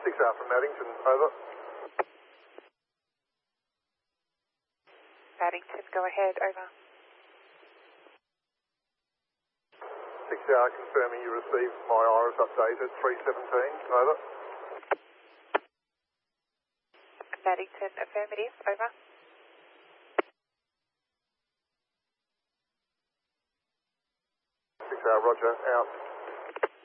6R from Maddington, over. Maddington, go ahead, over. 6R confirming you received my iris update at 3:17, over. Maddington, affirmative, over. 6R, roger, out.